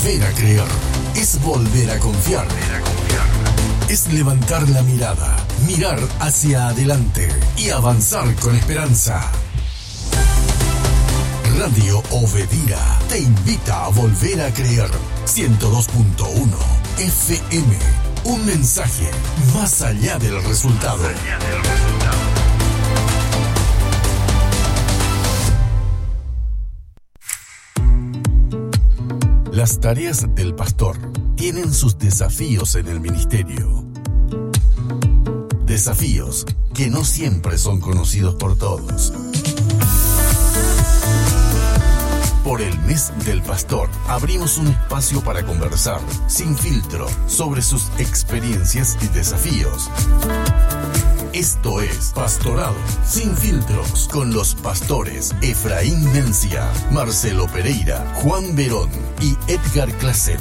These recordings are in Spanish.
volver a creer. Es volver a confiar. Es levantar la mirada, mirar hacia adelante y avanzar con esperanza. Radio Obedira te invita a volver a creer. 102.1 FM. Un mensaje más allá del resultado. Las tareas del pastor tienen sus desafíos en el ministerio. Desafíos que no siempre son conocidos por todos. Por el mes del pastor, abrimos un espacio para conversar, sin filtro, sobre sus experiencias y desafíos. Esto es Pastorado Sin Filtros, con los pastores Efraín Mencia, Marcelo Pereira, Juan Verón y Edgar Clasen.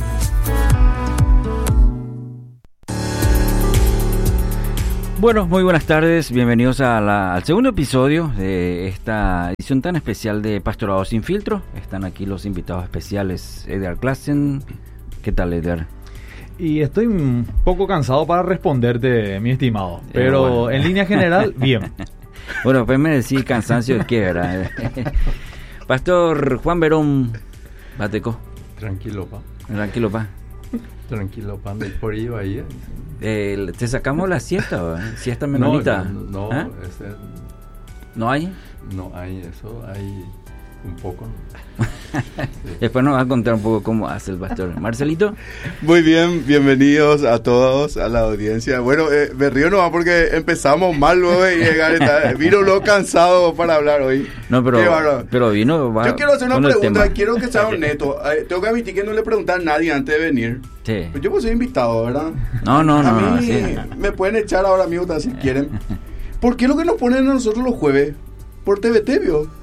Bueno, muy buenas tardes, bienvenidos al segundo episodio de esta edición tan especial de Pastorado Sin Filtro. Están aquí los invitados especiales, Edgar Clasen. ¿Qué tal, Edgar? Y estoy un poco cansado para responderte, mi estimado, pero bueno, en línea general, bien. Bueno, pues me decís cansancio de qué, ¿verdad? Pastor Juan Verón Bateco. Tranquilo, pa. Tranquilo, pa, por ello ahí. ¿Te sacamos la siesta, ¿verdad? ¿Siesta menonita? No, ¿Ah? ¿No hay? No hay, eso hay un poco. Sí. Después nos va a contar un poco cómo hace el pastor. Marcelito. Muy bien, bienvenidos a todos, a la audiencia. Bueno, me río nomás porque empezamos mal luego y vino lo cansado para hablar hoy. No, pero vino... Yo quiero hacer una pregunta, quiero que sea honesto. Tengo que admitir que no le pregunté a nadie antes de venir. Sí. Pues yo pues soy invitado, ¿verdad? No. A mí sí. Me pueden echar ahora mismo si quieren. ¿Por qué lo que nos ponen a nosotros los jueves? Por TVT, ¿vio?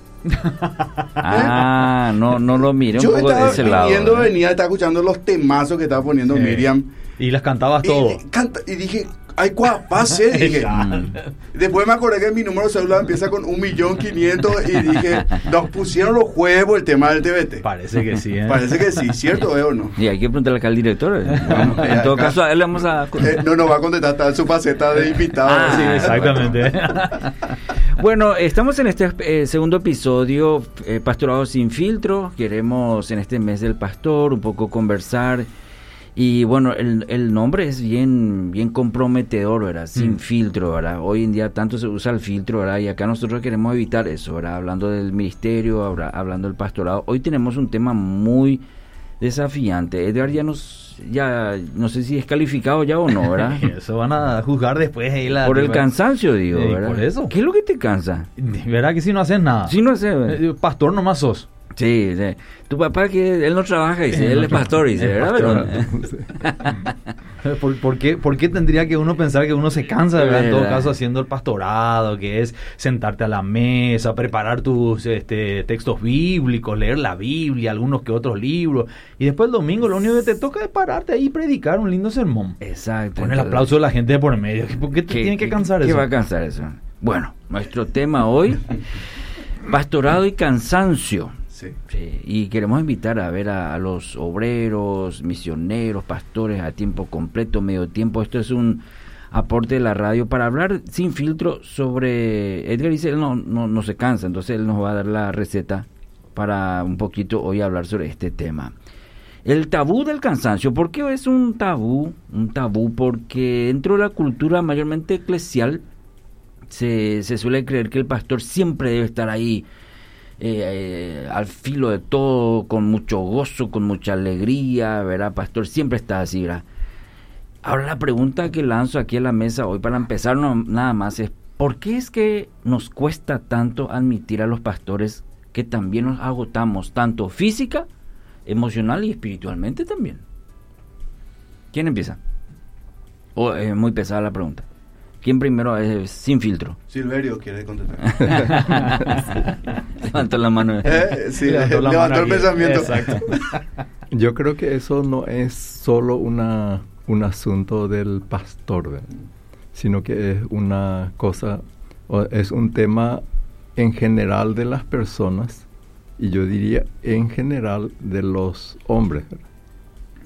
No lo miré un poco de ese lado. Venía, estaba escuchando los temazos que estaba poniendo Miriam. Y las cantabas todo. Y dije, ay, cuapase, dije. Después me acordé que mi número de celular empieza con 1.500.000 y dije, nos pusieron los jueves por el tema del TVT. Parece que sí, Parece que sí, ¿cierto o no? Y hay que preguntarle acá al director. En todo caso, a él le vamos a... No nos va a contestar, está en su faceta de invitado. Sí, exactamente. Bueno, estamos en este segundo episodio, Pastorado Sin Filtro. Queremos en este mes del pastor un poco conversar. Y bueno, el nombre es bien comprometedor, ¿verdad? Sin filtro, ¿verdad? Hoy en día tanto se usa el filtro, ¿verdad? Y acá nosotros queremos evitar eso, ¿verdad? Hablando del ministerio, hablando del pastorado. Hoy tenemos un tema muy desafiante. Edgar ya no sé si es calificado ya o no, ¿verdad? Eso van a juzgar después ahí por el cansancio, digo, ¿verdad? Por eso. ¿Qué es lo que te cansa? ¿Verdad que si no haces nada? Si no haces... Pastor nomás sos. Sí. Tu papá, que él no trabaja, dice, él es pastor, dice, ¿verdad? ¿Por qué tendría que uno pensar que uno se cansa, ¿verdad? En todo caso, haciendo el pastorado, que es sentarte a la mesa, preparar tus textos bíblicos, leer la Biblia, algunos que otros libros, y después el domingo lo único que te toca es pararte ahí y predicar un lindo sermón. Exacto. Con el aplauso de la gente de por medio. ¿Por qué te tiene que cansar eso? ¿Qué va a cansar eso? Bueno, nuestro tema hoy, pastorado y cansancio. Sí. Y queremos invitar a ver a los obreros, misioneros, pastores a tiempo completo, medio tiempo. Esto es un aporte de la radio para hablar sin filtro sobre... Edgar dice, él no se cansa, entonces él nos va a dar la receta para un poquito hoy hablar sobre este tema. El tabú del cansancio. ¿Por qué es un tabú? Un tabú porque dentro de la cultura mayormente eclesial se suele creer que el pastor siempre debe estar ahí al filo de todo, con mucho gozo, con mucha alegría, ¿verdad? Pastor siempre está así, ¿verdad? Ahora la pregunta que lanzo aquí a la mesa hoy para empezar nada más es, ¿por qué es que nos cuesta tanto admitir a los pastores que también nos agotamos, tanto física, emocional y espiritualmente también? ¿Quién empieza? ¿O es muy pesada la pregunta? ¿Quién primero es sin filtro? Silverio quiere contestar. Levantó la mano. Sí, levantó el pensamiento. Exacto. Yo creo que eso no es solo un asunto del pastor, ¿verdad? Sino que es una cosa, es un tema en general de las personas, y yo diría en general de los hombres, ¿verdad?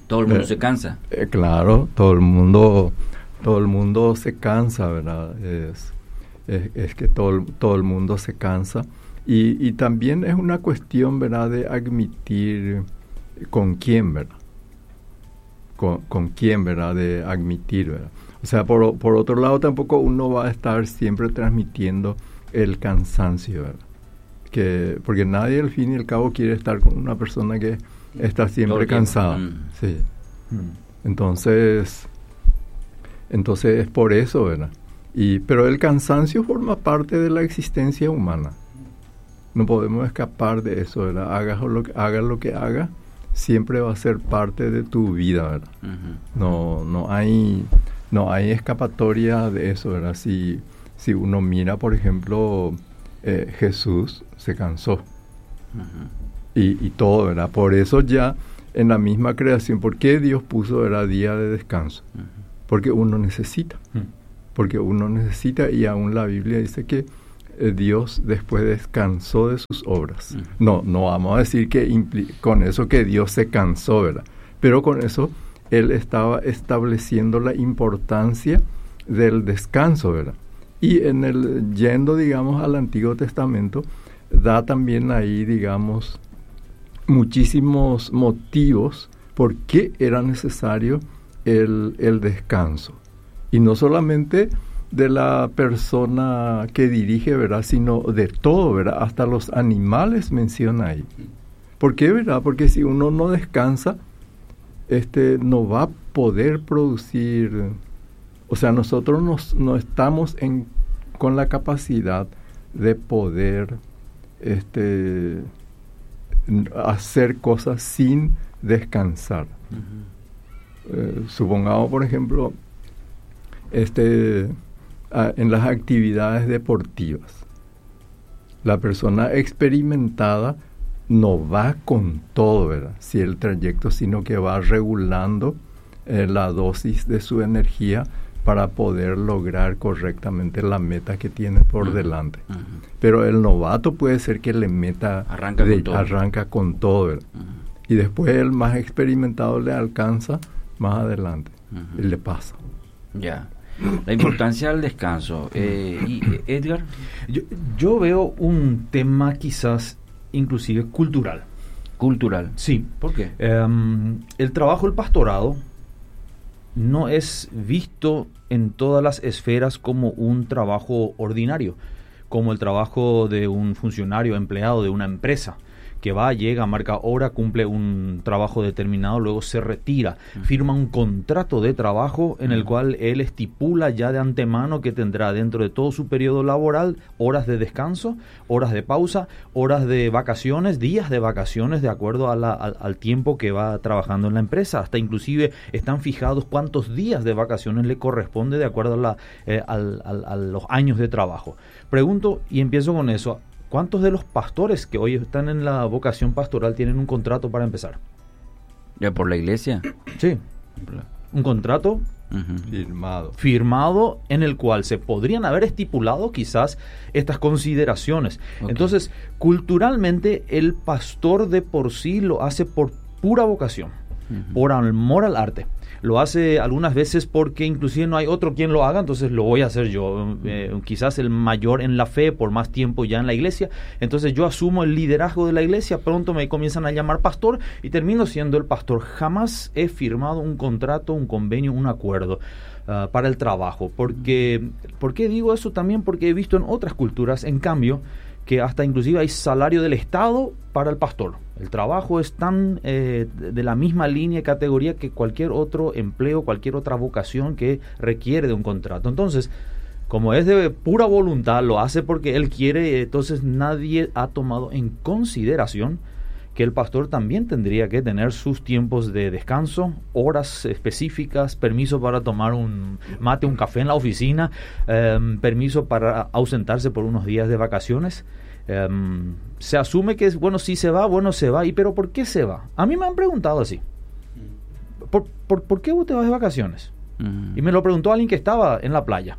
Todo el mundo se cansa. Claro, todo el mundo se cansa, ¿verdad? Es que todo el mundo se cansa. Y también es una cuestión, ¿verdad?, de admitir con quién, ¿verdad? Con quién, ¿verdad?, de admitir, ¿verdad? O sea, por otro lado, tampoco uno va a estar siempre transmitiendo el cansancio, ¿verdad? Porque nadie, al fin y al cabo, quiere estar con una persona que está siempre cansada. Sí. Entonces es por eso, ¿verdad? Pero el cansancio forma parte de la existencia humana. No podemos escapar de eso, ¿verdad? Hagas lo que hagas, siempre va a ser parte de tu vida, ¿verdad? Uh-huh. No hay escapatoria de eso, ¿verdad? Si uno mira, por ejemplo, Jesús se cansó. Uh-huh. Y todo, ¿verdad? Por eso ya en la misma creación, ¿por qué Dios puso, ¿verdad?, día de descanso? Uh-huh. Porque uno necesita. Uh-huh. Porque uno necesita, y aún la Biblia dice que Dios después descansó de sus obras. Uh-huh. No vamos a decir que con eso que Dios se cansó, ¿verdad? Pero con eso Él estaba estableciendo la importancia del descanso, ¿verdad? Y yendo, digamos, al Antiguo Testamento, da también ahí, digamos, muchísimos motivos por qué era necesario el descanso. Y no solamente de la persona que dirige, ¿verdad?, sino de todo, ¿verdad? Hasta los animales menciona ahí. ¿Por qué, verdad? Porque si uno no descansa, no va a poder producir. O sea, nosotros no estamos con la capacidad de poder hacer cosas sin descansar. Uh-huh. Supongamos, por ejemplo, en las actividades deportivas, la persona experimentada no va con todo, ¿verdad?, si el trayecto, sino que va regulando la dosis de su energía para poder lograr correctamente la meta que tiene por uh-huh. delante. Uh-huh. Pero el novato puede ser que le meta, arranca con todo, ¿verdad? Uh-huh. Y después el más experimentado le alcanza más adelante. Uh-huh. Y le pasa. Ya. La importancia del descanso. ¿Y Edgar? Yo veo un tema quizás inclusive cultural. ¿Cultural? Sí. ¿Por qué? El trabajo del pastorado no es visto en todas las esferas como un trabajo ordinario, como el trabajo de un funcionario empleado de una empresa, que va, llega, marca hora, cumple un trabajo determinado, luego se retira, firma un contrato de trabajo en el cual él estipula ya de antemano que tendrá dentro de todo su periodo laboral horas de descanso, horas de pausa, horas de vacaciones, días de vacaciones de acuerdo al tiempo que va trabajando en la empresa. Hasta inclusive están fijados cuántos días de vacaciones le corresponde de acuerdo a los años de trabajo. Pregunto y empiezo con eso. ¿Cuántos de los pastores que hoy están en la vocación pastoral tienen un contrato para empezar? ¿Ya por la iglesia? Sí. Un contrato uh-huh. firmado en el cual se podrían haber estipulado quizás estas consideraciones. Okay. Entonces, culturalmente, el pastor de por sí lo hace por pura vocación, uh-huh. por amor al arte. Lo hace algunas veces porque inclusive no hay otro quien lo haga, entonces lo voy a hacer yo. Quizás el mayor en la fe, por más tiempo ya en la iglesia. Entonces yo asumo el liderazgo de la iglesia, pronto me comienzan a llamar pastor y termino siendo el pastor. Jamás he firmado un contrato, un convenio, un acuerdo para el trabajo. ¿Por qué digo eso? También porque he visto en otras culturas, en cambio, que hasta inclusive hay salario del Estado para el pastor. El trabajo es tan de la misma línea y categoría que cualquier otro empleo, cualquier otra vocación que requiere de un contrato. Entonces, como es de pura voluntad, lo hace porque él quiere, entonces nadie ha tomado en consideración que el pastor también tendría que tener sus tiempos de descanso, horas específicas, permiso para tomar un mate, un café en la oficina, permiso para ausentarse por unos días de vacaciones. Se asume que es, bueno, si se va, pero ¿por qué se va? A mí me han preguntado así, ¿por qué vos te vas de vacaciones? Y me lo preguntó alguien que estaba en la playa.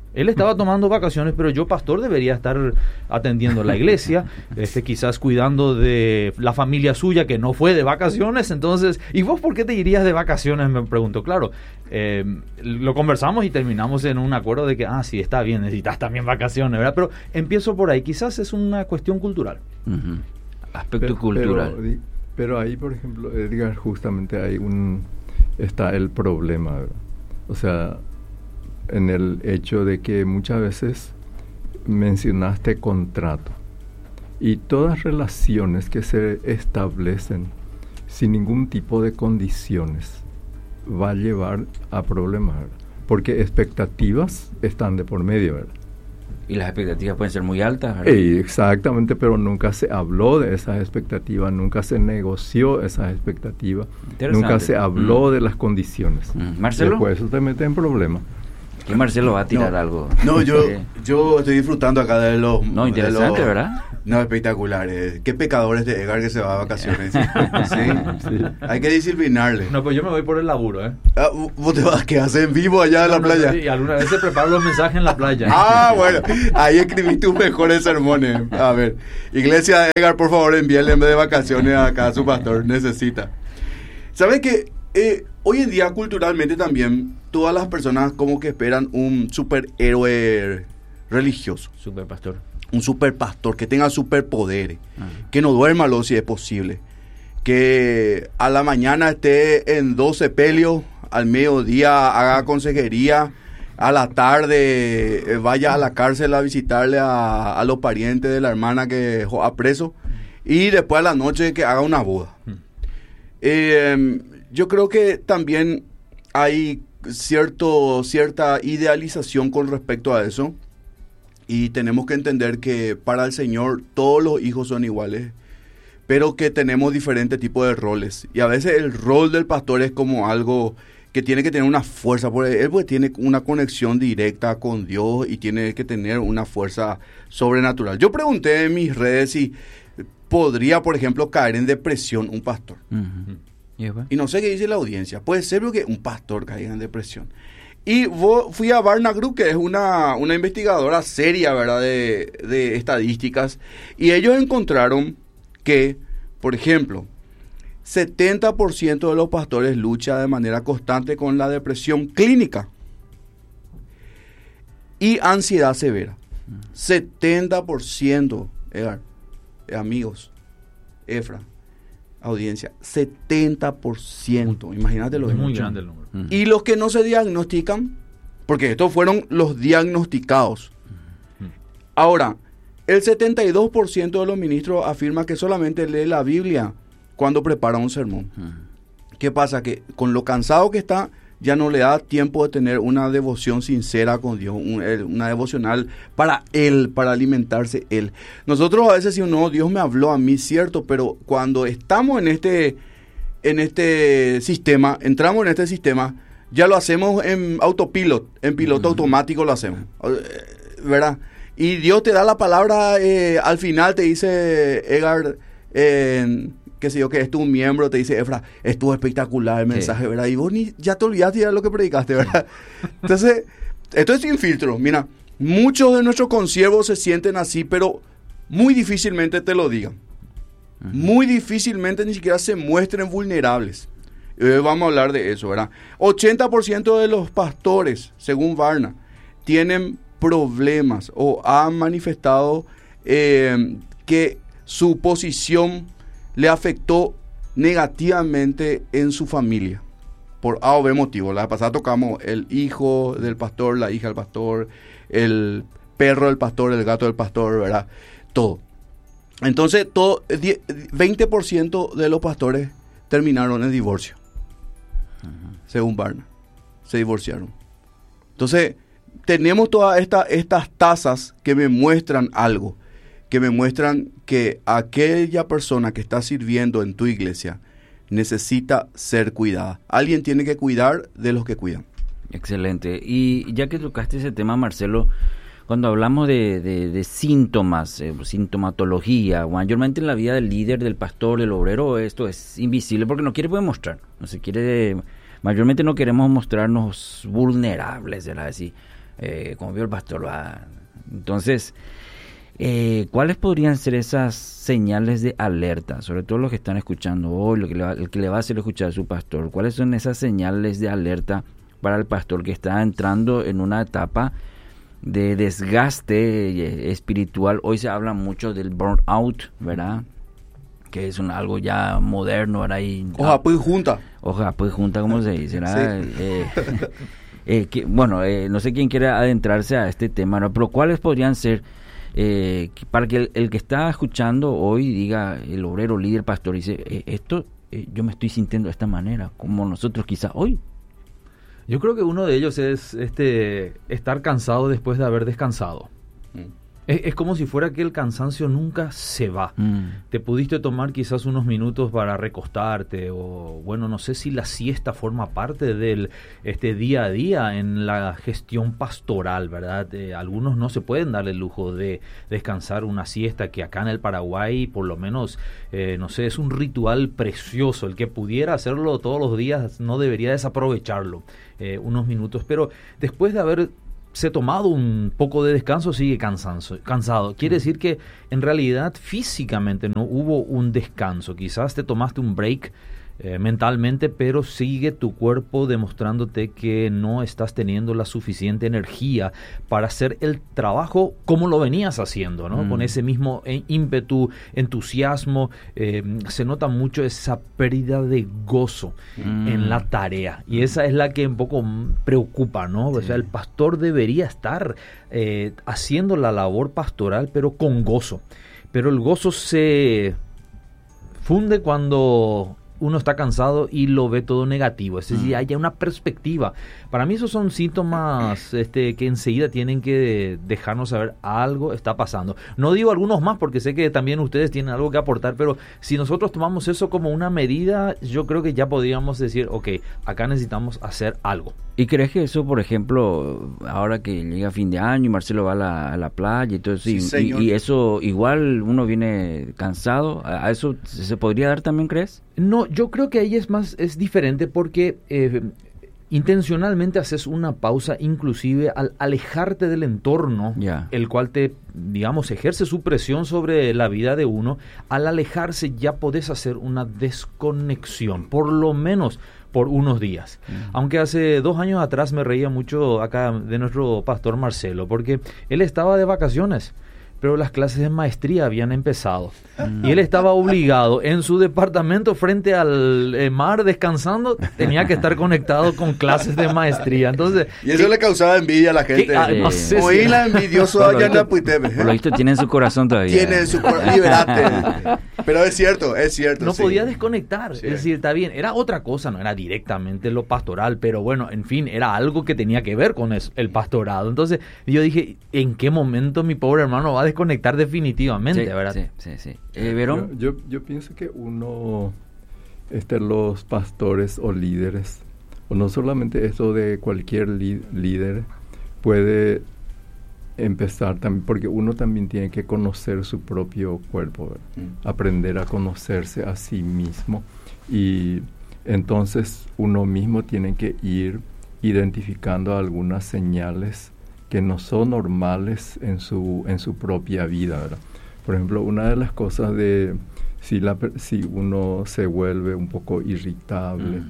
Él estaba tomando vacaciones, pero yo, pastor, debería estar atendiendo la iglesia, quizás cuidando de la familia suya que no fue de vacaciones. Entonces, ¿y vos por qué te irías de vacaciones? Me pregunto. Claro, lo conversamos y terminamos en un acuerdo de que, sí, está bien, necesitas también vacaciones, ¿verdad? Pero empiezo por ahí, quizás es una cuestión cultural. Uh-huh. Aspecto cultural. Pero ahí, por ejemplo, Edgar, justamente está el problema, ¿verdad? O sea, en el hecho de que muchas veces mencionaste contrato, y todas relaciones que se establecen sin ningún tipo de condiciones va a llevar a problemas, ¿verdad? Porque expectativas están de por medio, ¿verdad? Y las expectativas pueden ser muy altas, ¿verdad? Exactamente, pero nunca se habló de esas expectativas, nunca se negoció esas expectativas, nunca se habló de las condiciones. ¿Marcelo? Después eso te mete en problemas. Y Marcelo va a tirar algo. No, yo estoy disfrutando acá de los... No, interesante, ¿verdad? No, espectacular. Qué pecador este Edgar que se va de vacaciones. ¿Sí? Hay que disciplinarle. No, pues yo me voy por el laburo, ¿eh? ¿Vos te vas a quedar en vivo allá en la playa? Sí, alguna vez se preparan los mensajes en la playa. Bueno. Ahí escribí tus mejores sermones. A ver. Iglesia de Edgar, por favor, envíale en vez de vacaciones acá a su pastor. Necesita. ¿Sabes qué? Hoy en día, culturalmente también, todas las personas como que esperan un superhéroe religioso. Superpastor. Un superpastor que tenga superpoderes. Que no duerma si es posible. Que a la mañana esté en 12 pelios, al mediodía haga consejería, a la tarde vaya a la cárcel a visitarle a los parientes de la hermana que dejó a preso, y después a la noche que haga una boda. Yo creo que también hay cierta idealización con respecto a eso, y tenemos que entender que para el Señor todos los hijos son iguales, pero que tenemos diferentes tipos de roles, y a veces el rol del pastor es como algo que tiene que tener una fuerza, porque él tiene una conexión directa con Dios y tiene que tener una fuerza sobrenatural. Yo pregunté en mis redes si podría, por ejemplo, caer en depresión un pastor. Y no sé qué dice la audiencia. Puede ser que un pastor caiga en depresión. Y fui a Barna Group, que es una investigadora seria, ¿verdad?, de estadísticas, y ellos encontraron que, por ejemplo, 70% de los pastores lucha de manera constante con la depresión clínica y ansiedad severa. 70%, amigos, Efra, audiencia, 70%, imagínate lo que es muy grande el número. Y los que no se diagnostican, porque estos fueron los diagnosticados. Ahora, el 72% de los ministros afirma que solamente lee la Biblia cuando prepara un sermón. ¿Qué pasa? Que con lo cansado que está, ya no le da tiempo de tener una devoción sincera con Dios, una devocional para Él, para alimentarse Él. Nosotros a veces decimos, no, Dios me habló a mí, cierto, pero cuando estamos en este sistema, entramos en este sistema, ya lo hacemos en autopilot, en piloto automático lo hacemos, ¿verdad? Y Dios te da la palabra, al final te dice, Edgar, qué sé yo, que es tu miembro, te dice, Efra, estuvo espectacular el mensaje, ¿verdad? Y vos ya te olvidaste de lo que predicaste, ¿verdad? Entonces, esto es sin filtro. Mira, muchos de nuestros consiervos se sienten así, pero muy difícilmente te lo digan. Muy difícilmente ni siquiera se muestren vulnerables. Vamos a hablar de eso, ¿verdad? 80% de los pastores, según Barna, tienen problemas o han manifestado que su posición le afectó negativamente en su familia, por A o B motivo. La pasada tocamos el hijo del pastor, la hija del pastor, el perro del pastor, el gato del pastor, ¿verdad? Todo. Entonces, 20% de los pastores terminaron en divorcio, según Barna. Se divorciaron. Entonces, tenemos todas estas tasas que me muestran algo, que me muestran que aquella persona que está sirviendo en tu iglesia necesita ser cuidada. Alguien tiene que cuidar de los que cuidan. Excelente. Y ya que tocaste ese tema, Marcelo, cuando hablamos de síntomas, sintomatología, mayormente en la vida del líder, del pastor, del obrero, esto es invisible porque no quiere mostrar. No se quiere, mayormente no queremos mostrarnos vulnerables, ¿verdad? Así. como vio el pastor, va. Entonces, ¿cuáles podrían ser esas señales de alerta? Sobre todo los que están escuchando hoy, el que le va a hacer escuchar a su pastor. ¿Cuáles son esas señales de alerta para el pastor que está entrando en una etapa de desgaste espiritual? Hoy se habla mucho del burnout, ¿verdad? Que es algo ya moderno, ¿verdad? Oja, pues junta. Oja, pues junta, ¿cómo se dice? Sí. No sé quién quiere adentrarse a este tema, ¿no? Pero ¿cuáles podrían ser para que el que está escuchando hoy diga, el obrero, líder, pastor, dice, yo me estoy sintiendo de esta manera, como nosotros quizás hoy? Yo creo que uno de ellos es estar cansado después de haber descansado. Es como si fuera que el cansancio nunca se va. Te pudiste tomar quizás unos minutos para recostarte, o bueno, no sé si la siesta forma parte del día a día en la gestión pastoral, ¿verdad? Algunos no se pueden dar el lujo de descansar una siesta, que acá en el Paraguay por lo menos, no sé, es un ritual precioso. El que pudiera hacerlo todos los días no debería desaprovecharlo unos minutos, pero después de haberse tomado un poco de descanso sigue cansado. Quiere decir que en realidad físicamente no hubo un descanso. Quizás te tomaste un break mentalmente, pero sigue tu cuerpo demostrándote que no estás teniendo la suficiente energía para hacer el trabajo como lo venías haciendo, ¿no? Con ese mismo ímpetu, entusiasmo. Se nota mucho esa pérdida de gozo en la tarea, y esa es la que un poco preocupa, ¿no? Sí. O sea, el pastor debería estar haciendo la labor pastoral, pero con gozo. Pero el gozo se funde cuando uno está cansado y lo ve todo negativo, es decir, hay una perspectiva. Para mí esos son síntomas que enseguida tienen que dejarnos saber algo está pasando. No digo algunos más porque sé que también ustedes tienen algo que aportar, pero si nosotros tomamos eso como una medida, yo creo que ya podríamos decir, ok, acá necesitamos hacer algo. ¿Y crees que eso, por ejemplo, ahora que llega fin de año y Marcelo va a la playa y todo eso, sí, y eso igual uno viene cansado, ¿a eso se podría dar también, crees? No, yo creo que ahí es diferente porque intencionalmente haces una pausa, inclusive al alejarte del entorno, el cual digamos, ejerce su presión sobre la vida de uno. Al alejarse ya podés hacer una desconexión, por lo menos por unos días. Aunque hace 2 años atrás me reía mucho acá de nuestro pastor Marcelo, porque él estaba de vacaciones, pero las clases de maestría habían empezado. Y él estaba obligado en su departamento frente al mar descansando, tenía que estar conectado con clases de maestría. Entonces, y eso le causaba envidia a la gente. No sé Oí la envidioso allá en la Puiteme. Por lo visto tiene en su corazón todavía. Tiene en su corazón, liberate. Pero es cierto. No sí. podía desconectar. Sí. Es decir, está bien, era otra cosa, no era directamente lo pastoral, pero bueno, en fin, era algo que tenía que ver con el pastorado. Entonces, yo dije, ¿en qué momento mi pobre hermano va a desconectar definitivamente, verdad? Sí. ¿Verón? Yo pienso que los pastores o líderes, o no solamente esto de cualquier líder, puede empezar también, porque uno también tiene que conocer su propio cuerpo, aprender a conocerse a sí mismo, y entonces uno mismo tiene que ir identificando algunas señales que no son normales en su propia vida, ¿verdad? Por ejemplo, una de las cosas de si uno se vuelve un poco irritable,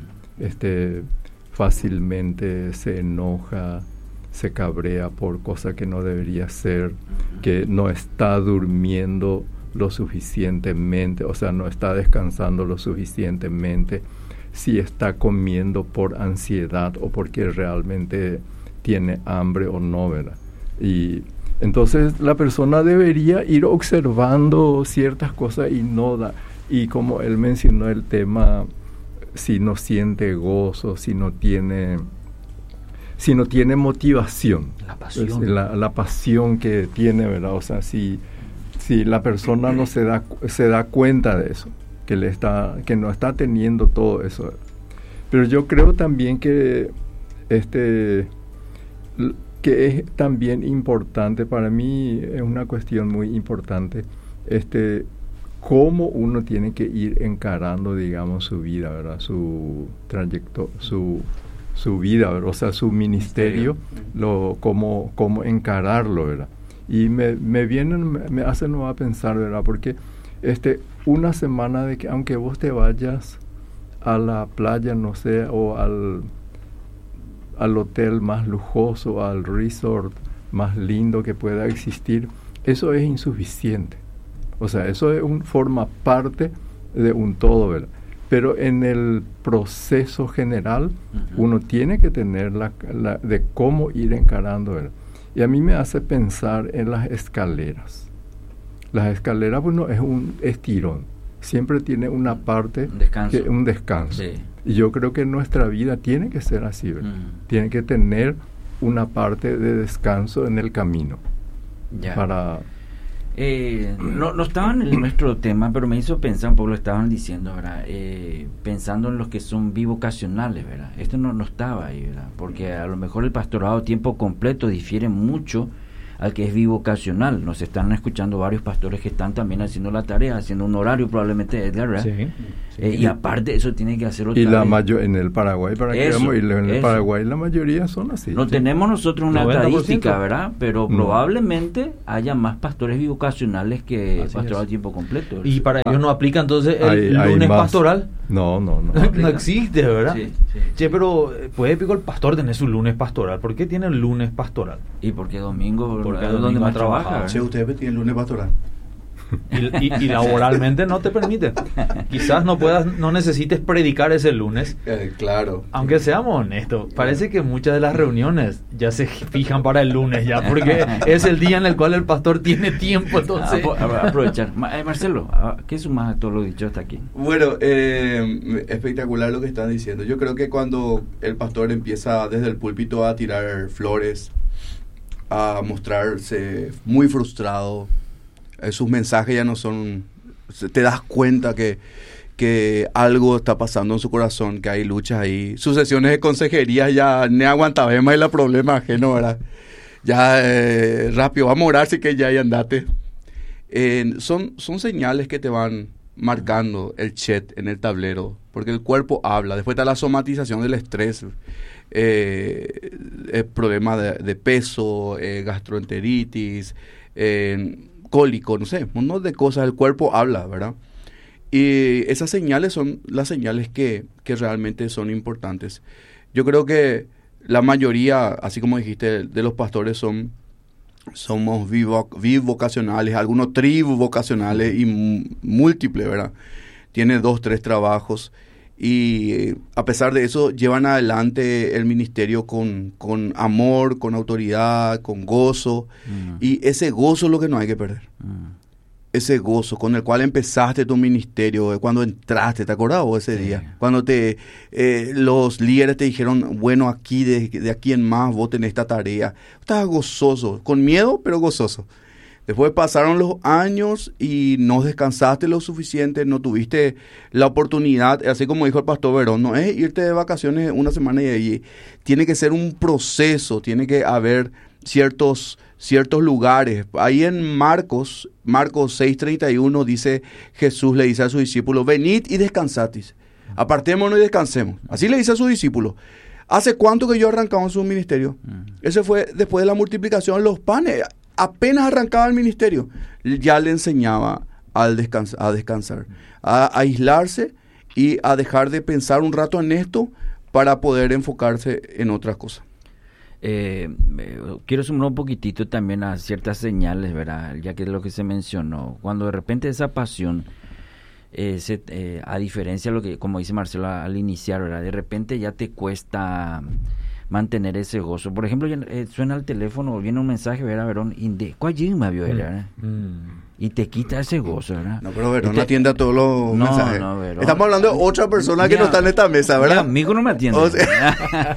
fácilmente se enoja, se cabrea por cosas que no debería ser, que no está durmiendo lo suficientemente, o sea, no está descansando lo suficientemente, si está comiendo por ansiedad o porque realmente tiene hambre o no, ¿verdad? Y entonces la persona debería ir observando ciertas cosas y como él mencionó el tema, si no siente gozo, si no tiene motivación, la pasión que tiene, ¿verdad? O sea, si la persona no se da cuenta de eso, que no está teniendo todo eso, ¿verdad? Pero yo creo también que es también importante, para mí es una cuestión muy importante, cómo uno tiene que ir encarando, digamos, su vida, ¿verdad? Su trayecto, su su vida, ¿verdad? O sea, su ministerio, cómo encararlo, ¿verdad? Y me hace nueva pensar, ¿verdad? Porque una semana de que, aunque vos te vayas a la playa, no sé, o al hotel más lujoso, al resort más lindo que pueda existir, eso es insuficiente. O sea, eso forma parte de un todo, ¿verdad? Pero en el proceso general, uno tiene que tener de cómo ir encarando, ¿verdad? Y a mí me hace pensar en las escaleras. Las escaleras, bueno, es un estirón. Siempre tiene una parte, un descanso. Sí. Y yo creo que nuestra vida tiene que ser así, ¿verdad? Tiene que tener una parte de descanso en el camino. Ya. Para... no estaba en nuestro tema, pero me hizo pensar un poco, lo estaban diciendo, ¿verdad? Pensando en los que son bivocacionales, ¿verdad? Esto no estaba ahí, ¿verdad? Porque a lo mejor el pastorado a tiempo completo difiere mucho al que es bivocacional. Nos están escuchando varios pastores que están también haciendo la tarea, haciendo un horario probablemente, Edgar, ¿verdad? Sí. Y aparte eso tiene que hacer otra y vez. En el Paraguay, el Paraguay la mayoría son así. No tenemos nosotros una 90%. estadística, ¿verdad? Pero probablemente haya más pastores bivocacionales que pastorado a tiempo completo, ¿verdad? Y para ellos no aplica entonces el lunes pastoral. No No existe, ¿verdad? Sí. Che, pero ¿puede el pastor tener su lunes pastoral? ¿Por qué tiene el lunes pastoral? Y porque domingo Porque es donde más trabaja. Sí, usted tiene el lunes pastoral. Y laboralmente no te permite. Quizás no necesites predicar ese lunes. Claro. Aunque seamos honestos, parece que muchas de las reuniones ya se fijan para el lunes ya, porque es el día en el cual el pastor tiene tiempo, entonces... Aprovechar. Marcelo, ¿qué sumas a todo lo dicho hasta aquí? Bueno, espectacular lo que están diciendo. Yo creo que cuando el pastor empieza desde el púlpito a tirar flores, a mostrarse muy frustrado, sus mensajes ya no son... Te das cuenta que algo está pasando en su corazón, que hay luchas ahí. Sus sesiones de consejería ya no aguantaba más el problema ajeno, ¿verdad? Ya rápido, vamos a orar, así que ya y andate. Son señales que te van marcando el chat en el tablero, porque el cuerpo habla. Después está la somatización del estrés, problema de peso, gastroenteritis, cólico, no sé, un montón de cosas, el cuerpo habla, ¿verdad? Y esas señales son las señales que realmente son importantes. Yo creo que la mayoría, así como dijiste, de los pastores somos bivocacionales, algunos trivocacionales y múltiples, ¿verdad? Tiene 2, 3 trabajos y a pesar de eso llevan adelante el ministerio con amor, con autoridad, con gozo. Y ese gozo es lo que no hay que perder. Ese gozo con el cual empezaste tu ministerio, cuando entraste, ¿te acordás vos ese día? Cuando los líderes te dijeron, bueno, aquí de aquí en más vos tenés esta tarea. Estabas gozoso, con miedo, pero gozoso. Después pasaron los años y no descansaste lo suficiente, no tuviste la oportunidad, así como dijo el pastor Verón, no es irte de vacaciones una semana y ahí. Tiene que ser un proceso, tiene que haber ciertos lugares. Ahí en Marcos 6:31 dice, Jesús le dice a sus discípulos, venid y descansad, apartémonos y descansemos. Así le dice a sus discípulos. ¿Hace cuánto que yo arrancaba en su ministerio? Ese fue después de la multiplicación de los panes. Apenas arrancaba el ministerio, ya le enseñaba a descansar, a aislarse y a dejar de pensar un rato en esto para poder enfocarse en otras cosas. Quiero sumar un poquitito también a ciertas señales, ¿verdad? Ya que es lo que se mencionó. Cuando de repente esa pasión, a diferencia de lo que, como dice Marcelo al iniciar, ¿verdad? De repente ya te cuesta mantener ese gozo. Por ejemplo, suena el teléfono, viene un mensaje, ¿verdad, Verón? Y te quita ese gozo, ¿verdad? No, pero Verón no atiende a todos los mensajes. No, Verón. Estamos hablando de otra persona que no está en esta mesa, ¿verdad? Amigo no me atiende. O sea...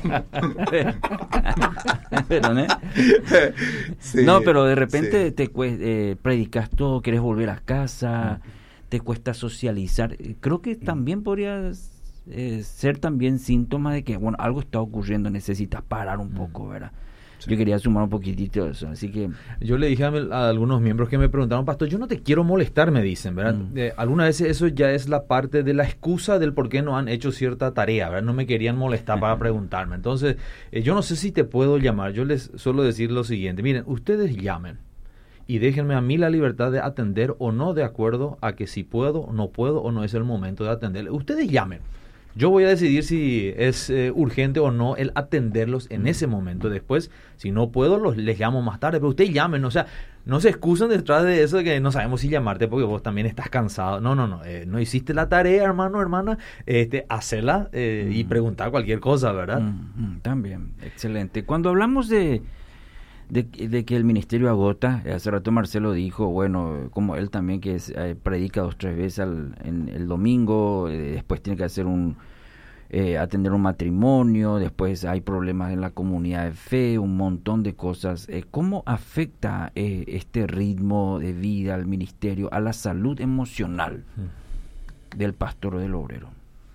Verón, ¿eh? Sí, no, pero de repente te predicas todo, quieres volver a casa, te cuesta socializar. Creo que también podrías... ser también síntoma de que, bueno, algo está ocurriendo, necesitas parar un poco, ¿verdad? yo quería sumar un poquitito de eso, así que... Yo le dije a algunos miembros que me preguntaron, pastor, yo no te quiero molestar, me dicen, ¿verdad? Algunas veces eso ya es la parte de la excusa del por qué no han hecho cierta tarea, ¿verdad? No me querían molestar para preguntarme. Entonces, yo no sé si te puedo llamar. Yo les suelo decir lo siguiente, miren, ustedes llamen y déjenme a mí la libertad de atender o no, de acuerdo a que si puedo, no puedo o no es el momento de atender. Ustedes llamen. Yo voy a decidir si es urgente o no el atenderlos en ese momento. Después, si no puedo, les llamo más tarde. Pero ustedes llamen, o sea, no se excusen detrás de eso de que no sabemos si llamarte porque vos también estás cansado. No, no hiciste la tarea, hermano, hermana. Hacerla y preguntar cualquier cosa, ¿verdad? También, excelente. Cuando hablamos de que el ministerio agota, hace rato Marcelo dijo, bueno, como él también que predica 2 o 3 veces en el domingo, después tiene que hacer atender un matrimonio, después hay problemas en la comunidad de fe, un montón de cosas. ¿Cómo afecta este ritmo de vida al ministerio, a la salud emocional del pastor o del obrero?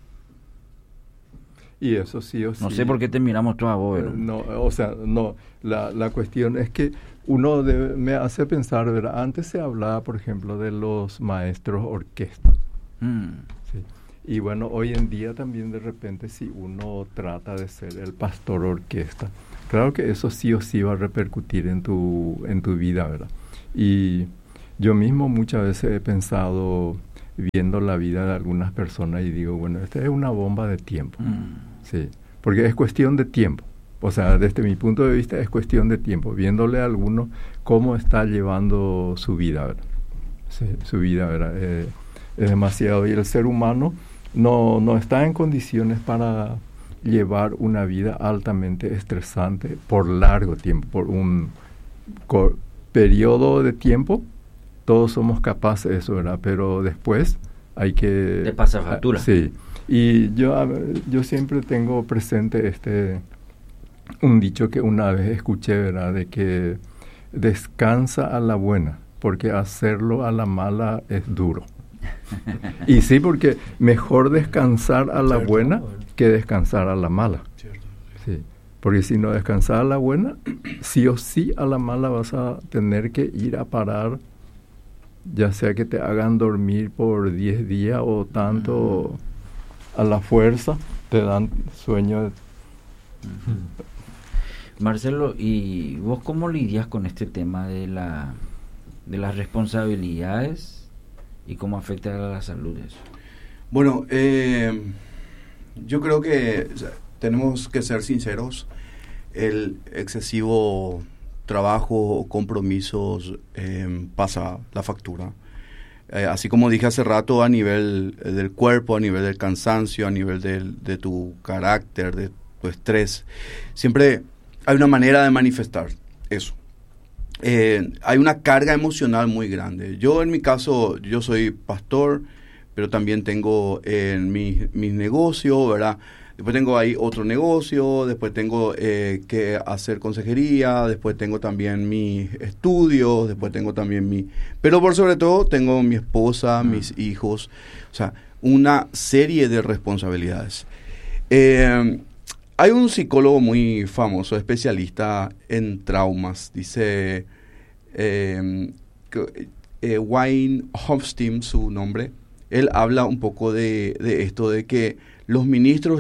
Y eso sí o sí. No sé por qué terminamos todos a vos. No, o sea, no. La cuestión es que uno me hace pensar, ¿verdad? Antes se hablaba, por ejemplo, de los maestros orquesta. Sí. Y bueno, hoy en día también de repente si uno trata de ser el pastor orquesta, claro que eso sí o sí va a repercutir en tu vida, ¿verdad? Y yo mismo muchas veces he pensado, viendo la vida de algunas personas, y digo, bueno, esta es una bomba de tiempo. Sí, porque es cuestión de tiempo. O sea, desde mi punto de vista es cuestión de tiempo, viéndole a alguno cómo está llevando su vida, ¿verdad? Sí, su vida, ¿verdad? Es demasiado. Y el ser humano no está en condiciones para llevar una vida altamente estresante por largo tiempo, por un periodo de tiempo. Todos somos capaces de eso, ¿verdad? Pero después hay que... Te pasa factura. Sí. Y yo siempre tengo presente un dicho que una vez escuché, ¿verdad? De que descansa a la buena, porque hacerlo a la mala es duro. Y sí, porque mejor descansar a la buena que descansar a la mala. Sí. Porque si no descansas a la buena, sí o sí a la mala vas a tener que ir a parar, ya sea que te hagan dormir por 10 días o tanto, a la fuerza te dan sueño. Marcelo, ¿y vos cómo lidias con este tema de las responsabilidades y cómo afecta a la salud eso? Bueno, yo creo que tenemos que ser sinceros. El excesivo trabajo o compromisos pasa la factura. Así como dije hace rato, a nivel del cuerpo, a nivel del cansancio, a nivel de tu carácter, de tu estrés, siempre hay una manera de manifestar eso. Hay una carga emocional muy grande. Yo en mi caso, yo soy pastor, pero también tengo mis negocios, ¿verdad? Después tengo ahí otro negocio, después tengo que hacer consejería, después tengo también mis estudios, después tengo también pero por sobre todo tengo mi esposa, mis hijos, o sea, una serie de responsabilidades. Hay un psicólogo muy famoso, especialista en traumas, dice Wayne Hofstein, su nombre. Él habla un poco de esto, de que los ministros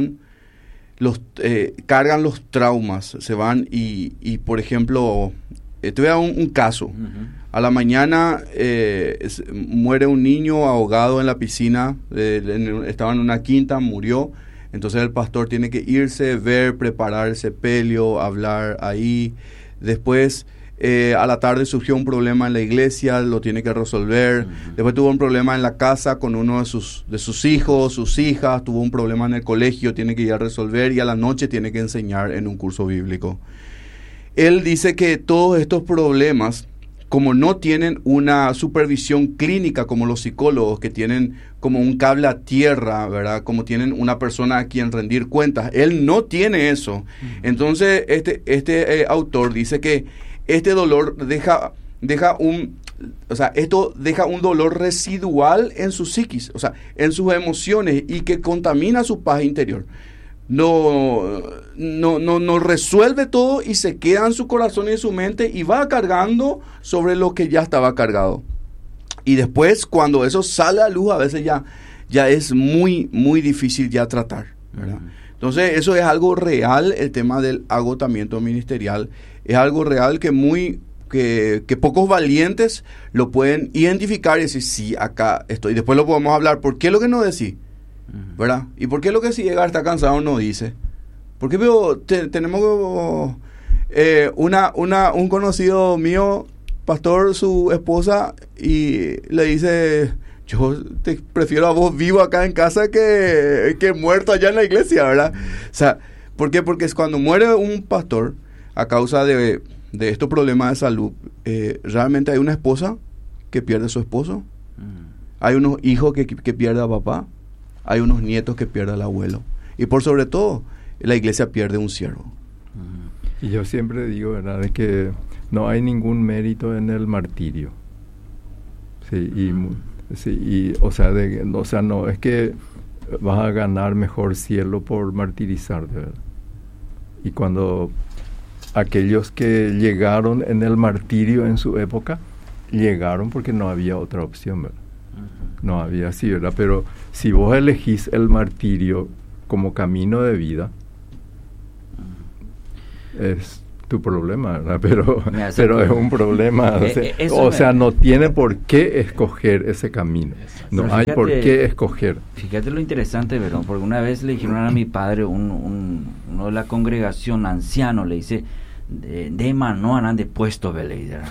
cargan los traumas, se van y por ejemplo, te voy a dar un caso. A la mañana muere un niño ahogado en la piscina, estaba en una quinta, murió. Entonces el pastor tiene que irse, preparar el sepelio, hablar ahí. Después a la tarde surgió un problema en la iglesia, lo tiene que resolver. Después tuvo un problema en la casa con uno de sus hijos, sus hijas. Tuvo un problema en el colegio, tiene que ir a resolver. Y a la noche tiene que enseñar en un curso bíblico. Él dice que todos estos problemas, como no tienen una supervisión clínica como los psicólogos, que tienen como un cable a tierra, ¿verdad? Como tienen una persona a quien rendir cuentas. Él no tiene eso. Entonces, este autor dice que este dolor esto deja un dolor residual en su psiquis, o sea, en sus emociones, y que contamina su paz interior. no resuelve todo y se queda en su corazón y en su mente y va cargando sobre lo que ya estaba cargado. Y después, cuando eso sale a luz, a veces ya es muy, muy difícil ya tratar, ¿verdad? Entonces, eso es algo real, el tema del agotamiento ministerial. Es algo real que pocos valientes lo pueden identificar y decir, sí, acá estoy. Después lo podemos hablar, ¿por qué lo que no decís? ¿Verdad? ¿Y por qué lo que si llega a estar cansado no dice? Porque tenemos un conocido mío, pastor, su esposa, y le dice, yo te prefiero a vos vivo acá en casa que muerto allá en la iglesia, ¿verdad? O sea, ¿por qué? Porque es cuando muere un pastor a causa de estos problemas de salud, realmente hay una esposa que pierde a su esposo, hay unos hijos que pierde a papá, hay unos nietos que pierde al abuelo, y por sobre todo, la iglesia pierde un siervo. Y yo siempre digo, ¿verdad?, de que no hay ningún mérito en el martirio. O sea, no es que vas a ganar mejor cielo por martirizarte, ¿verdad? Y cuando aquellos que llegaron en el martirio en su época, llegaron porque no había otra opción, ¿verdad? No había así, ¿verdad? Pero si vos elegís el martirio como camino de vida, es tu problema, ¿verdad? Pero es un problema. O sea, no tiene por qué escoger ese camino. No hay por qué escoger. Fíjate lo interesante, Verón, porque una vez le dijeron a mi padre, uno de la congregación anciano, le dice, de mano andan de puesto, ¿verdad?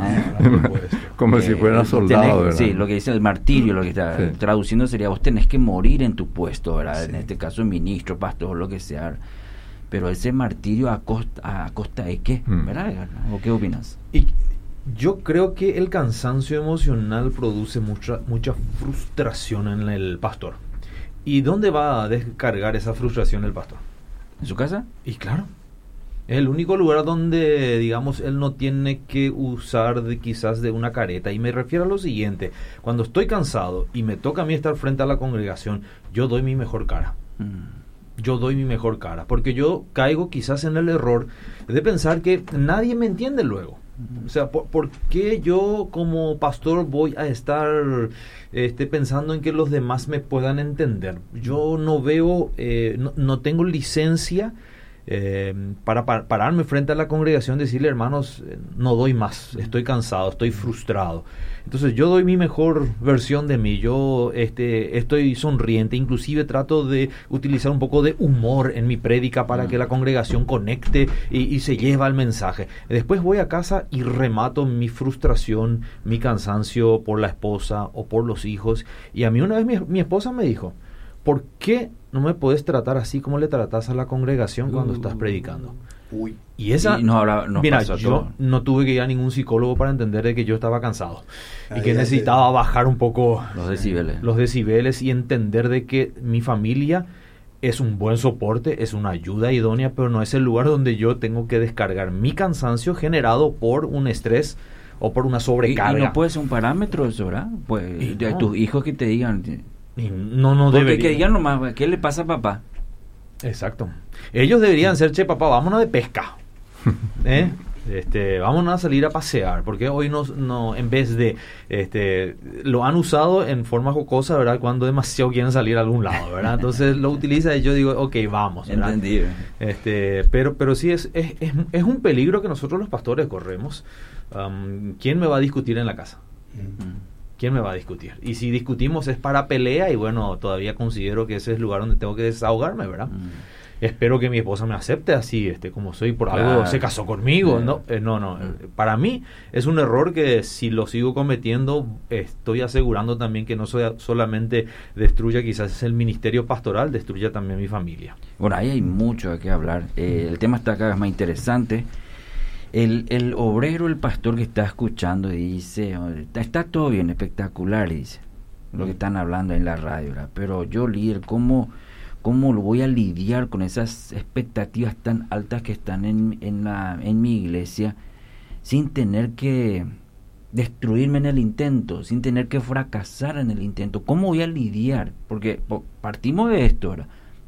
Como si fuera soldado, ¿verdad? Sí, lo que dice el martirio, lo que está traduciendo sería, vos tenés que morir en tu puesto, ¿verdad? Sí. En este caso, ministro, pastor, lo que sea. Pero ese martirio a costa de qué, ¿verdad? ¿O qué opinas? Y yo creo que el cansancio emocional produce mucha frustración en el pastor. ¿Y dónde va a descargar esa frustración el pastor? ¿En su casa? Y claro, es el único lugar donde, digamos, él no tiene que usar quizás de una careta. Y me refiero a lo siguiente: cuando estoy cansado y me toca a mí estar frente a la congregación, yo doy mi mejor cara. Yo doy mi mejor cara, porque yo caigo quizás en el error de pensar que nadie me entiende luego. O sea, ¿por qué yo como pastor voy a estar pensando en que los demás me puedan entender? Yo no veo, no tengo licencia para pararme frente a la congregación y decirle, hermanos, no doy más, estoy cansado, estoy frustrado. Entonces yo doy mi mejor versión de mí, yo estoy sonriente, inclusive trato de utilizar un poco de humor en mi prédica para que la congregación conecte y se lleva el mensaje. Después voy a casa y remato mi frustración, mi cansancio por la esposa o por los hijos. Y a mí una vez mi esposa me dijo, ¿por qué no me puedes tratar así como le tratas a la congregación cuando estás predicando? Uy. Y esa, mira, yo no tuve que ir a ningún psicólogo para entender de que yo estaba cansado y que necesitaba bajar un poco los decibeles y entender de que mi familia es un buen soporte, es una ayuda idónea, pero no es el lugar donde yo tengo que descargar mi cansancio generado por un estrés o por una sobrecarga. Y no puede ser un parámetro eso, ¿verdad? Pues de tus hijos que te digan. No debería. Que digan nomás, ¿qué le pasa a papá? Exacto. Ellos deberían ser, papá, vámonos de pesca. Vámonos a salir a pasear, porque hoy no en vez de lo han usado en forma jocosa, ¿verdad? Cuando demasiado quieren salir a algún lado, ¿verdad? Entonces lo utiliza y yo digo, ok, vamos, ¿verdad? Entendido. Pero sí es un peligro que nosotros los pastores corremos. ¿Quién me va a discutir en la casa? ¿Quién me va a discutir? Y si discutimos es para pelea, y bueno, todavía considero que ese es el lugar donde tengo que desahogarme, ¿verdad? Espero que mi esposa me acepte así, como soy, por algo se casó conmigo. No. Para mí es un error que si lo sigo cometiendo, estoy asegurando también que no solamente destruya quizás el ministerio pastoral, destruya también mi familia. Bueno, ahí hay mucho de qué hablar. El tema está cada vez más interesante. El obrero, el pastor que está escuchando y dice, está todo bien, espectacular, dice, lo que están hablando en la radio, ¿verdad? Pero yo, líder, ¿cómo lo voy a lidiar con esas expectativas tan altas que están en mi iglesia sin tener que destruirme en el intento, sin tener que fracasar en el intento? ¿Cómo voy a lidiar? Porque partimos de esto, ¿verdad?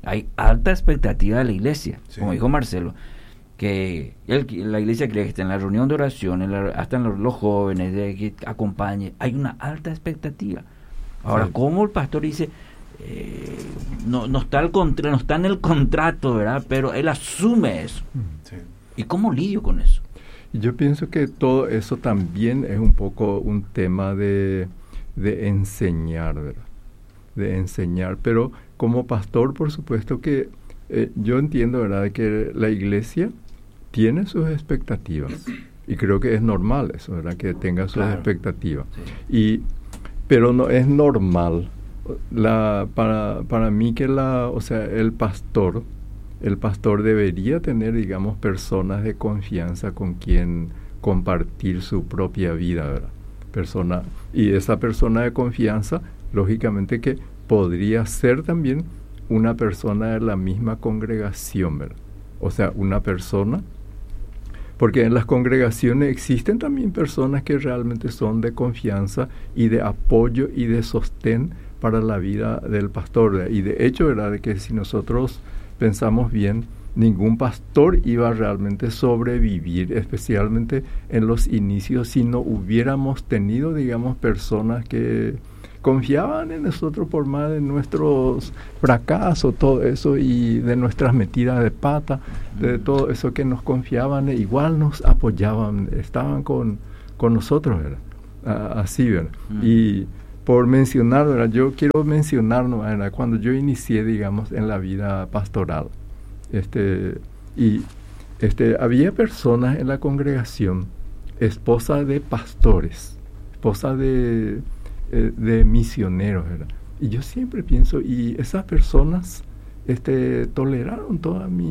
hay alta expectativa de la iglesia, Sí. como dijo Marcelo, que la iglesia cree que está en la reunión de oración, hasta en los jóvenes, de que acompañe, hay una alta expectativa. Ahora, Sí. ¿cómo el pastor dice, no está no está en el contrato, ¿verdad? Pero él asume eso. Sí. ¿Y cómo lidio con eso? Y yo pienso que todo eso también es un poco un tema de enseñar, ¿verdad? De enseñar, pero como pastor, por supuesto que yo entiendo, ¿verdad?, que la iglesia tiene sus expectativas y creo que es normal eso, ¿verdad?, que tenga sus Claro. expectativas. Sí. Pero no es normal para mí que el pastor debería tener, digamos, personas de confianza con quien compartir su propia vida, ¿verdad? Y esa persona de confianza, lógicamente que podría ser también una persona de la misma congregación, ¿verdad? O sea, una persona, porque en las congregaciones existen también personas que realmente son de confianza y de apoyo y de sostén para la vida del pastor, ¿verdad? Y de hecho, ¿verdad?, de que si nosotros pensamos bien, ningún pastor iba a realmente sobrevivir, especialmente en los inicios, si no hubiéramos tenido, digamos, personas que confiaban en nosotros por más de nuestros fracasos, todo eso, y de nuestras metidas de pata, de todo eso que nos confiaban, igual nos apoyaban, estaban con nosotros, ¿verdad? Así, ¿verdad? Y por mencionar, ¿verdad?, yo quiero mencionar, ¿no?, ¿verdad?, cuando yo inicié, digamos, en la vida pastoral, había personas en la congregación, esposas de pastores, esposas de misioneros, ¿verdad? Y yo siempre pienso, y esas personas toleraron toda mi...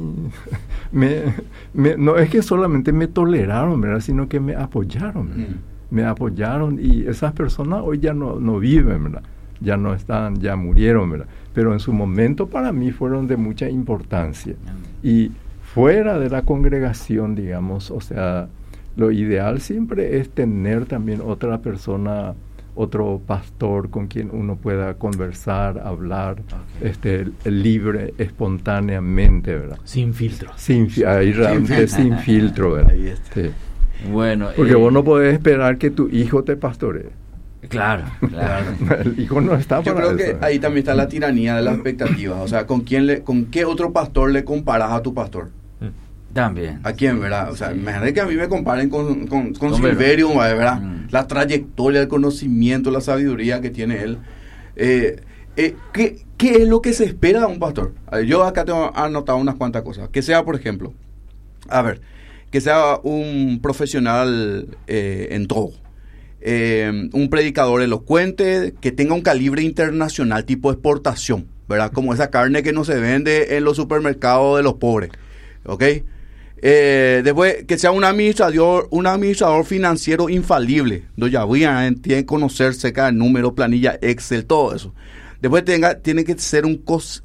no es que solamente me toleraron, ¿verdad?, sino que me apoyaron, ¿verdad? Me apoyaron, y esas personas hoy ya no viven, ¿verdad? Ya no están, ya murieron, ¿verdad? Pero en su momento para mí fueron de mucha importancia. Y fuera de la congregación, digamos, o sea, lo ideal siempre es tener también otra persona, otro pastor con quien uno pueda conversar, hablar, libre, espontáneamente, ¿verdad? Sin filtro. Ahí realmente sin filtro, ¿verdad? Ahí está. Sí. Bueno, Porque vos no podés esperar que tu hijo te pastoree. Claro. El hijo no está Yo para creo eso. que ahí también está la tiranía de las expectativas. O sea, ¿con qué otro pastor le comparas a tu pastor? También. ¿A quién, verdad? O sea, imagínate que a mí me comparen con Con Silverio, ¿verdad? Mm. La trayectoria, el conocimiento, la sabiduría que tiene él. ¿Qué es lo que se espera de un pastor? A ver, yo acá tengo anotado unas cuantas cosas. Que sea, por ejemplo, que sea un profesional en todo. Un predicador elocuente, que tenga un calibre internacional, tipo exportación, ¿verdad? Como esa carne que no se vende en los supermercados de los pobres, ¿ok? Después, que sea un administrador financiero infalible, donde ya tiene que conocer cerca del número, planilla, Excel, todo eso. Después tiene que ser un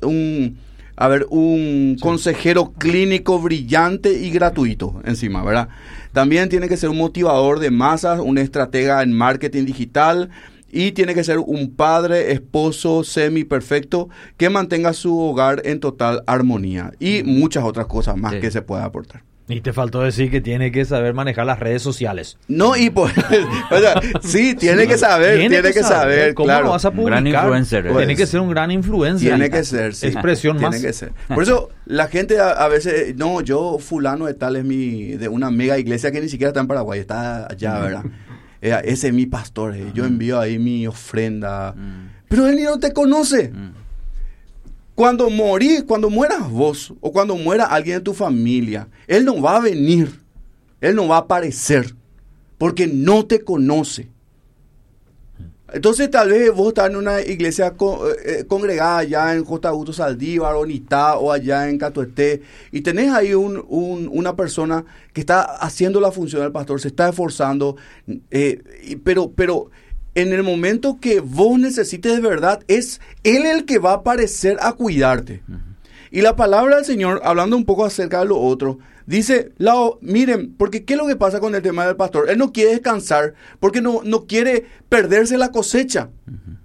consejero clínico brillante y gratuito encima, ¿verdad? También tiene que ser un motivador de masas, un estratega en marketing digital, y tiene que ser un padre, esposo semi-perfecto que mantenga su hogar en total armonía, y muchas otras cosas más que se pueda aportar. Y te faltó decir que tiene que saber manejar las redes sociales. No, y pues, o sea, sí, tiene que saber, ¿Cómo claro. lo vas a publicar? Un gran influencer, Tiene pues, que ser un gran influencer. Tiene que ser, sí. Expresión Tiene más. que ser. Por eso la gente a veces, no, yo fulano de tal es de una mega iglesia que ni siquiera está en Paraguay, está allá, ¿verdad? Ese es mi pastor, yo envío ahí mi ofrenda. Pero él ni no te conoce. Cuando mueras vos, o cuando muera alguien de tu familia, él no va a venir, él no va a aparecer, porque no te conoce. Entonces tal vez vos estás en una iglesia congregada allá en J. Augusto Saldívar, o Nitá, o allá en Catueté, y tenés ahí una persona que está haciendo la función del pastor, se está esforzando, pero en el momento que vos necesites de verdad, es él el que va a aparecer a cuidarte. Y la palabra del Señor, hablando un poco acerca de lo otro, dice, miren, porque ¿qué es lo que pasa con el tema del pastor? Él no quiere descansar porque no quiere perderse la cosecha.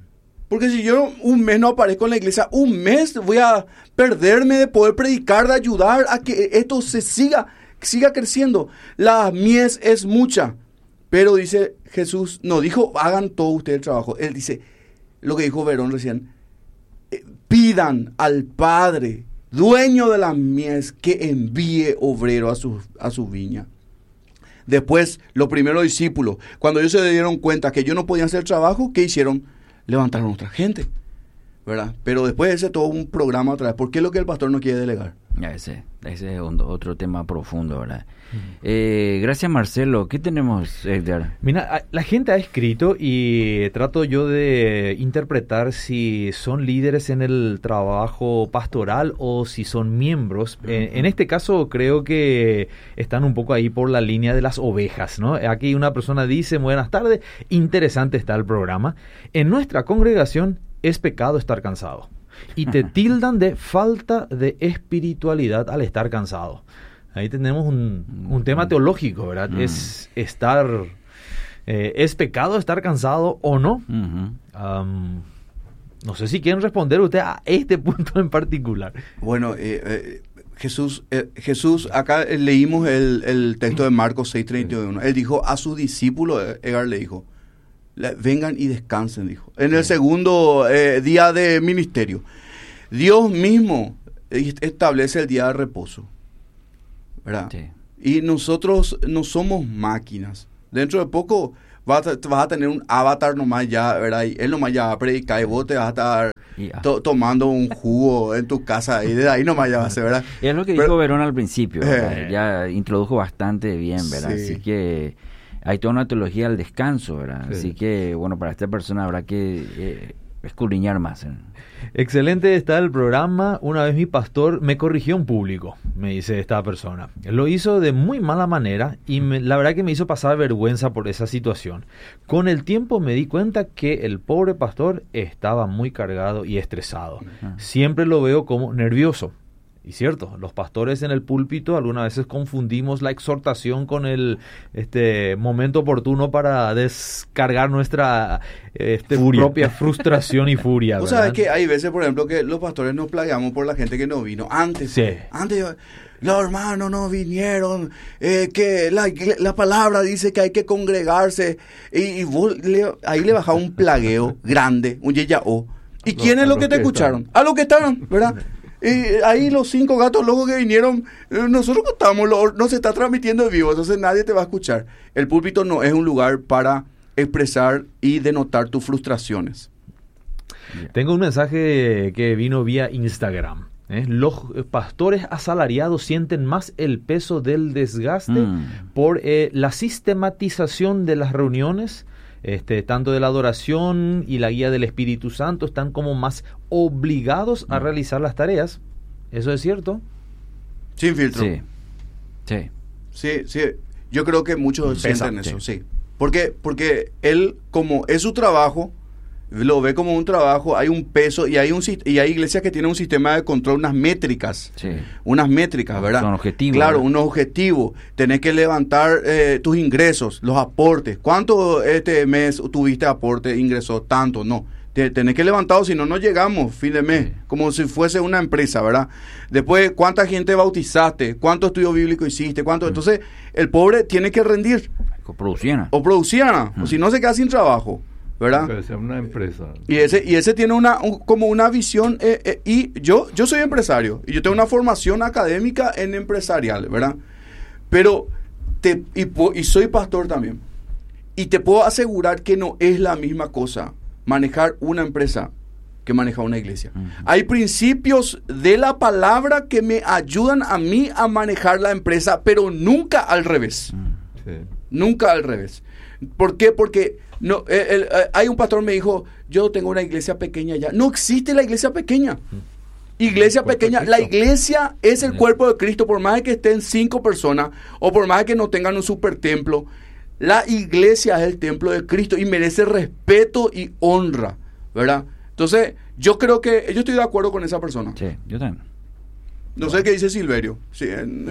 Porque si yo un mes no aparezco en la iglesia, un mes voy a perderme de poder predicar, de ayudar a que esto siga creciendo. La mies es mucha. Pero dice Jesús, no dijo, hagan todo ustedes el trabajo. Él dice, lo que dijo Verón recién, pidan al Padre, dueño de la mies, que envíe obrero a su viña. Después, los primeros discípulos, cuando ellos se dieron cuenta que ellos no podían hacer el trabajo, ¿qué hicieron? Levantaron a otra gente, ¿verdad? Pero después ese todo un programa otra vez. ¿Por qué es lo que el pastor no quiere delegar? Ese es otro tema profundo, ¿verdad? Gracias, Marcelo. ¿Qué tenemos, Edgar? Mira, la gente ha escrito y trato yo de interpretar si son líderes en el trabajo pastoral o si son miembros. En este caso creo que están un poco ahí por la línea de las ovejas, ¿no? Aquí una persona dice, buenas tardes, interesante está el programa. En nuestra congregación es pecado estar cansado. Y te tildan de falta de espiritualidad al estar cansado. Ahí tenemos un tema teológico, ¿verdad? Es pecado estar cansado o no. No sé si quieren responder usted a este punto en particular. Bueno, Jesús, acá leímos el texto de Marcos 6:31. Él dijo a sus discípulos, Edgar le dijo, vengan y descansen, dijo. En el segundo día de ministerio. Dios mismo establece el día de reposo, ¿verdad? Sí. Y nosotros no somos máquinas. Dentro de poco vas a tener un avatar nomás ya, ¿verdad? Y él nomás ya va a predicar y vos te vas a estar tomando un jugo en tu casa y de ahí nomás ya va a ser, ¿verdad? Y es lo que dijo Verón al principio, ¿verdad? Ya introdujo bastante bien, ¿verdad? Sí. Así que hay toda una teología del descanso, ¿verdad? Sí. Así que, bueno, para esta persona habrá que escudriñar más. Excelente está el programa. Una vez mi pastor me corrigió en público, me dice esta persona. Lo hizo de muy mala manera y la verdad que me hizo pasar vergüenza por esa situación. Con el tiempo me di cuenta que el pobre pastor estaba muy cargado y estresado. Siempre lo veo como nervioso. Y cierto, los pastores en el púlpito algunas veces confundimos la exhortación con el momento oportuno para descargar nuestra propia frustración y furia. O sea, es que hay veces, por ejemplo, que los pastores nos plagiamos por la gente que no vino. Antes los hermanos no vinieron, que la palabra dice que hay que congregarse. Y vos ahí le bajaba un plagueo grande, un yeyao. ¿Y quién es lo que te escucharon? A los que estaban, ¿verdad? Y ahí los 5 gatos locos que vinieron, nosotros contamos, no se está transmitiendo en vivo, entonces nadie te va a escuchar. El púlpito no es un lugar para expresar y denotar tus frustraciones. Tengo un mensaje que vino vía Instagram. Los pastores asalariados sienten más el peso del desgaste por la sistematización de las reuniones. Tanto de la adoración y la guía del Espíritu Santo están como más obligados a realizar las tareas. ¿Eso es cierto? Sin filtro. Sí. Sí. Yo creo que muchos sienten eso, sí. Porque él, como es su trabajo, lo ve como un trabajo, hay un peso y hay iglesias que tienen un sistema de control, unas métricas, ¿verdad? Son objetivos. Claro, unos objetivos. Tenés que levantar tus ingresos, los aportes. ¿Cuánto este mes tuviste aporte, ingresó? Tanto, no. Tenés que levantarlo, si no, no llegamos fin de mes, como si fuese una empresa, ¿verdad? Después, ¿cuánta gente bautizaste? ¿Cuánto estudio bíblico hiciste? Entonces, el pobre tiene que rendir. O producciona. O si no, se queda sin trabajo, ¿verdad? Es una empresa. Y ese tiene como una visión, y yo soy empresario, y yo tengo una formación académica en empresarial, ¿verdad? Pero, y soy pastor también, y te puedo asegurar que no es la misma cosa manejar una empresa que manejar una iglesia. Hay principios de la palabra que me ayudan a mí a manejar la empresa, pero nunca al revés. Nunca al revés. ¿Por qué? Porque no, hay un pastor me dijo, yo tengo una iglesia pequeña ya. No existe la iglesia pequeña. Iglesia pequeña, la iglesia es el cuerpo de Cristo, por más de que estén 5 personas o por más de que no tengan un super templo. La iglesia es el templo de Cristo y merece respeto y honra, ¿verdad? Entonces, yo estoy de acuerdo con esa persona. Sí, yo también. No sé qué dice Silverio. Sí,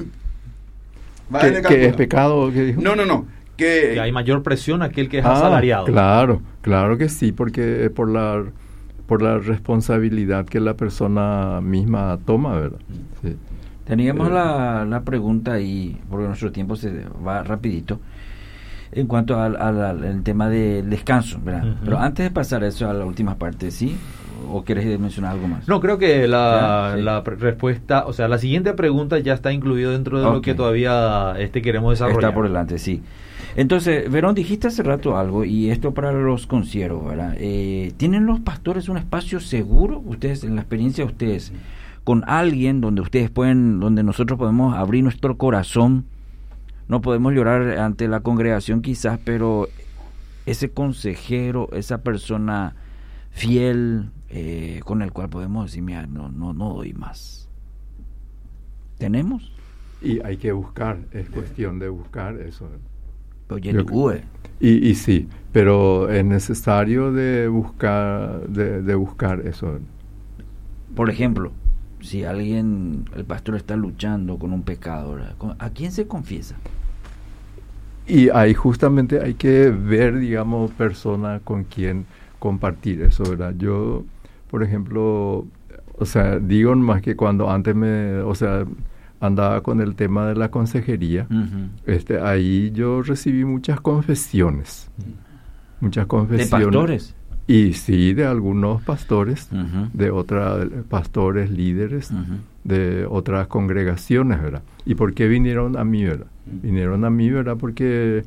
¿Que es pecado? ¿Qué dijo? No. Que hay mayor presión a aquel que es asalariado. Claro que sí, porque por la responsabilidad que la persona misma toma, ¿verdad? Sí. Teníamos la pregunta ahí, porque nuestro tiempo se va rapidito, en cuanto al tema del descanso, ¿verdad? Uh-huh. Pero antes de pasar eso a la última parte, ¿sí? ¿O querés mencionar algo más? No, creo que Sí. la respuesta, o sea, la siguiente pregunta ya está incluido dentro de lo que todavía queremos desarrollar. Está por delante, sí. Entonces, Verón, dijiste hace rato algo, y esto para los conciervos, ¿verdad? ¿Tienen los pastores un espacio seguro? Ustedes, en la experiencia de ustedes, con alguien donde nosotros podemos abrir nuestro corazón, no podemos llorar ante la congregación quizás, pero ese consejero, esa persona fiel, con el cual podemos decir, mira, no doy más. ¿Tenemos? Y hay que buscar, es cuestión de buscar eso. Oye, y sí, pero es necesario de buscar eso. Por ejemplo, si el pastor está luchando con un pecado, ¿verdad? ¿A quién se confiesa? Y ahí justamente hay que ver, digamos, persona con quien compartir eso, ¿verdad? Yo, por ejemplo, o sea, digo más que cuando antes andaba con el tema de la consejería, uh-huh. Ahí yo recibí muchas confesiones. ¿De pastores? Y sí, de algunos pastores, uh-huh. de otros pastores líderes, uh-huh. de otras congregaciones, ¿verdad? ¿Y por qué vinieron a mí, verdad? Vinieron a mí, ¿verdad? Porque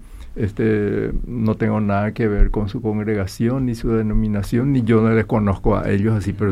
no tengo nada que ver con su congregación, ni su denominación, ni yo no les conozco a ellos así, pero